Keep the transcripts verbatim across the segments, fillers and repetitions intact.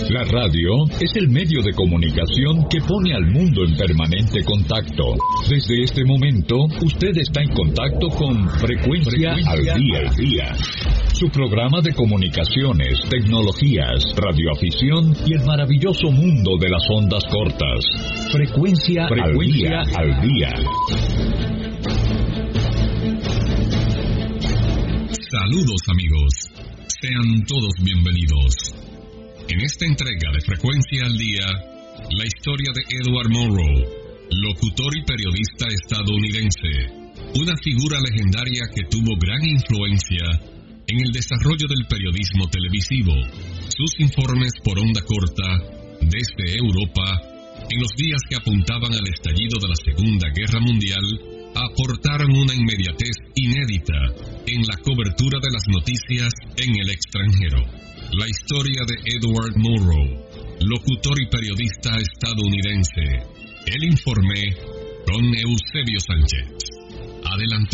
La radio es el medio de comunicación que pone al mundo en permanente contacto. Desde este momento, usted está en contacto con Frecuencia, Frecuencia al Día. Al día. Su programa de comunicaciones, tecnologías, radioafición y el maravilloso mundo de las ondas cortas. Frecuencia, Frecuencia al Día. Al día. Saludos amigos, sean todos bienvenidos. En esta entrega de Frecuencia al Día, la historia de Edward Murrow, locutor y periodista estadounidense, una figura legendaria que tuvo gran influencia en el desarrollo del periodismo televisivo. Sus informes por onda corta desde Europa, en los días que apuntaban al estallido de la Segunda Guerra Mundial, aportaron una inmediatez inédita en la cobertura de las noticias en el extranjero. La historia de Edward Murrow, locutor y periodista estadounidense. El informe con Eusebio Sánchez. Adelante.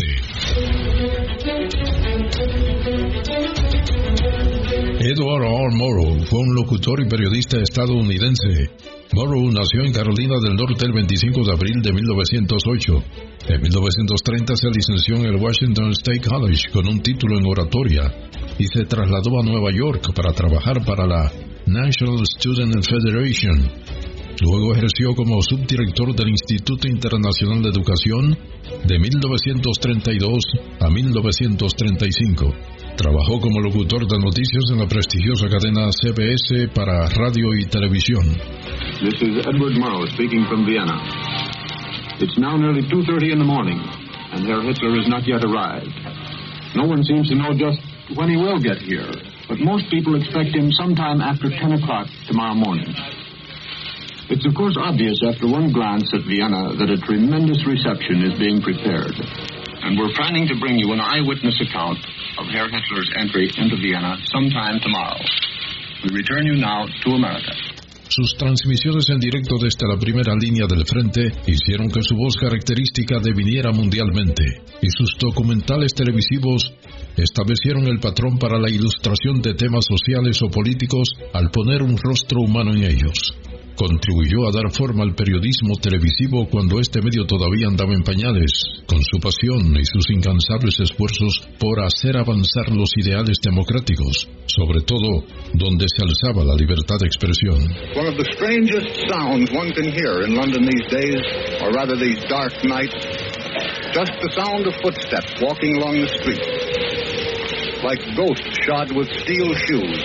Edward R. Murrow fue un locutor y periodista estadounidense. Murrow nació en Carolina del Norte el veinticinco de abril de mil novecientos ocho. En mil novecientos treinta se licenció en el Washington State College con un título en oratoria y se trasladó a Nueva York para trabajar para la National Student Federation. Luego ejerció como subdirector del Instituto Internacional de Educación de mil novecientos treinta y dos a mil novecientos treinta y cinco. Trabajó como locutor de noticias en la prestigiosa cadena C B S para radio y televisión. This is Edward Murrow speaking from Vienna. It's now nearly two thirty in the morning, and Herr Hitler has not yet arrived. No one seems to know just when he will get here, but most people expect him sometime after ten o'clock tomorrow morning. It's of course obvious after one glance at Vienna that a tremendous reception is being prepared. And we're planning to bring you an eyewitness account of Herr Hitler's entry into Vienna sometime tomorrow. We return you now to America. Sus transmisiones en directo desde la primera línea del frente hicieron que su voz característica deviniera mundialmente, y sus documentales televisivos establecieron el patrón para la ilustración de temas sociales o políticos al poner un rostro humano en ellos. Contribuyó a dar forma al periodismo televisivo cuando este medio todavía andaba en pañales, con su pasión y sus incansables esfuerzos por hacer avanzar los ideales democráticos, sobre todo donde se alzaba la libertad de expresión. One of the strangest sounds one can hear in London these days, or rather these dark nights, just the sound of footsteps walking along the street, like ghosts shod with steel shoes.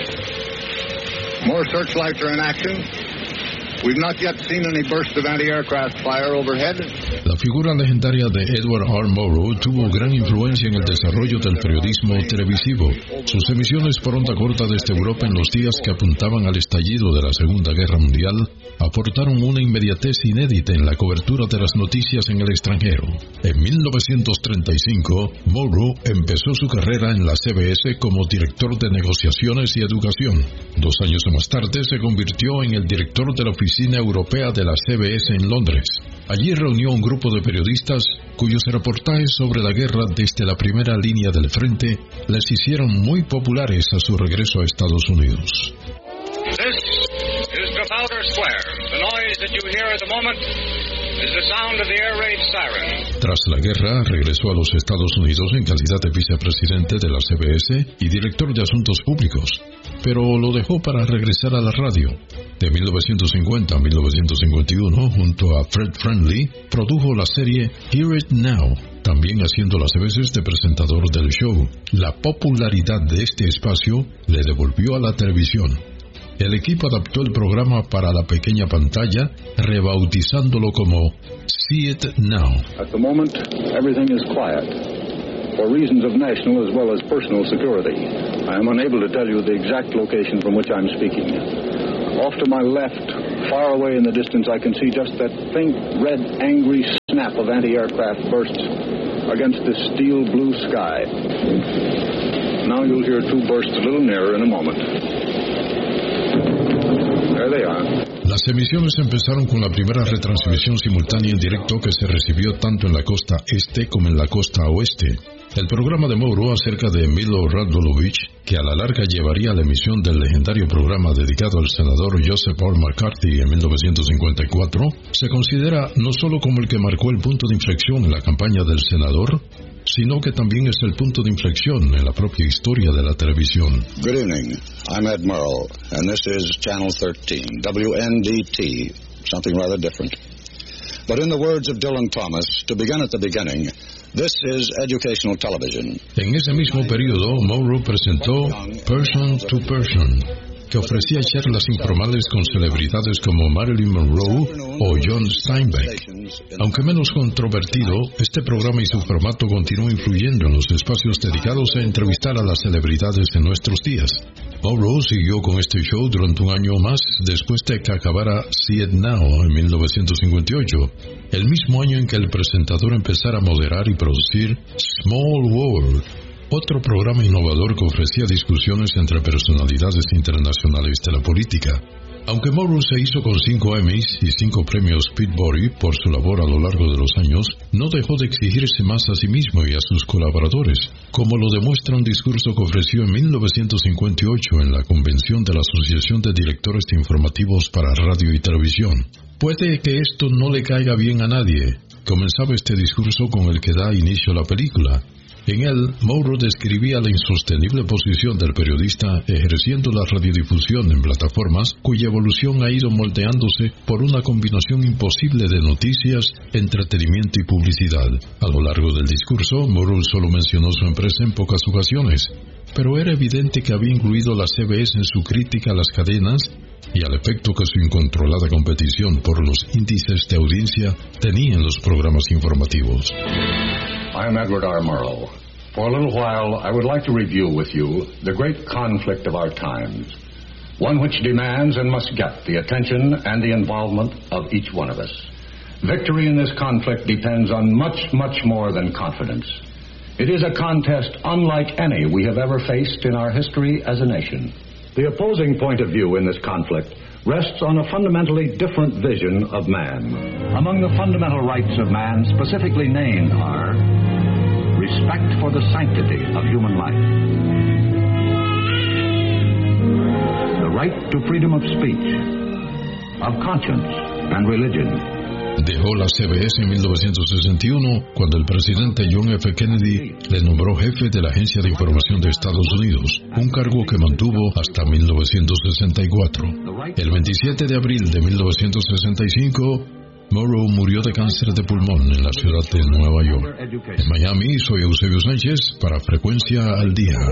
More searchlights are in action. We've not yet seen any burst of anti-aircraft fire overhead. La figura legendaria de Edward R. Murrow tuvo gran influencia en el desarrollo del periodismo televisivo. Sus emisiones por onda corta desde Europa en los días que apuntaban al estallido de la Segunda Guerra Mundial aportaron una inmediatez inédita en la cobertura de las noticias en el extranjero. En mil novecientos treinta y cinco, Murrow empezó su carrera en la C B S como director de negociaciones y educación. Dos años más tarde se convirtió en el director de la Oficina Europea de la C B S en Londres. Allí reunió un grupo de periodistas cuyos reportajes sobre la guerra desde la primera línea del frente les hicieron muy populares a su regreso a Estados Unidos. This is Trafalgar Square. The noise that you hear at the moment is the sound of the air raid siren. Tras la guerra, regresó a los Estados Unidos en calidad de vicepresidente de la C B S y director de asuntos públicos, pero lo dejó para regresar a la radio. De mil novecientos cincuenta a mil novecientos cincuenta y uno, junto a Fred Friendly, produjo la serie Hear It Now, también haciendo las veces de presentador del show. La popularidad de este espacio le devolvió a la televisión. El equipo adaptó el programa para la pequeña pantalla, rebautizándolo como See It Now. At the moment, everything is quiet. For reasons of national as well as personal security, I am unable to tell you the exact location from which I'm speaking. Off to my left, far away in the distance, I can see just that faint, red, angry snap of anti-aircraft bursts against the steel blue sky. Now you'll hear two bursts a little nearer in a moment. There they are. Las emisiones empezaron con la primera retransmisión simultánea en directo que se recibió tanto en la costa este como en la costa oeste. El programa de Morrow acerca de Milo Radovich, que a la larga llevaría a la emisión del legendario programa dedicado al senador Joseph R. McCarthy en mil novecientos cincuenta y cuatro, se considera no solo como el que marcó el punto de inflexión en la campaña del senador, sino que también es el punto de inflexión en la propia historia de la televisión. Good evening. I'm Ed Murrow, and this is Channel thirteen, W N D T, something rather different. But in the words of Dylan Thomas, to begin at the beginning, this is educational television. En ese mismo periodo, Morrow presentó Person to Person, que ofrecía charlas informales con celebridades como Marilyn Monroe o John Steinbeck. Aunque menos controvertido, este programa y su formato continuó influyendo en los espacios dedicados a entrevistar a las celebridades en nuestros días. Morrow siguió con este show durante un año más después de que acabara See It Now en mil novecientos cincuenta y ocho, el mismo año en que el presentador empezara a moderar y producir Small World, otro programa innovador que ofrecía discusiones entre personalidades internacionales de la política. Aunque Morrow se hizo con cinco Emmys y cinco premios Peabody por su labor a lo largo de los años, no dejó de exigirse más a sí mismo y a sus colaboradores, como lo demuestra un discurso que ofreció en mil novecientos cincuenta y ocho en la convención de la Asociación de Directores de Informativos para Radio y Televisión. Puede que esto no le caiga bien a nadie. Comenzaba este discurso con el que da inicio a la película. En él, Morrow describía la insostenible posición del periodista ejerciendo la radiodifusión en plataformas cuya evolución ha ido moldeándose por una combinación imposible de noticias, entretenimiento y publicidad. A lo largo del discurso, Morrow solo mencionó su empresa en pocas ocasiones, pero era evidente que había incluido la C B S en su crítica a las cadenas y al efecto que su incontrolada competición por los índices de audiencia tenía en los programas informativos. I am Edward R. Murrow. For a little while, I would like to review with you the great conflict of our times, one which demands and must get the attention and the involvement of each one of us. Victory in this conflict depends on much, much more than confidence. It is a contest unlike any we have ever faced in our history as a nation. The opposing point of view in this conflict rests on a fundamentally different vision of man. Among the fundamental rights of man specifically named are respect for the sanctity of human life, the right to freedom of speech, of conscience and religion. Dejó la C B S en mil novecientos sesenta y uno cuando el presidente John F. Kennedy le nombró jefe de la Agencia de Información de Estados Unidos, un cargo que mantuvo hasta mil novecientos sesenta y cuatro. El veintisiete de abril de mil novecientos sesenta y cinco, Morrow murió de cáncer de pulmón en la ciudad de Nueva York. En Miami, soy Eusebio Sánchez para Frecuencia al Día.